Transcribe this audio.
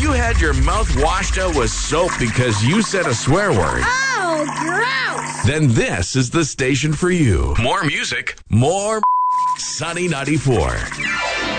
you had your mouth washed out with soap because you said a swear word, Oh, gross! then this is the station for you. More music, more Sunny 94.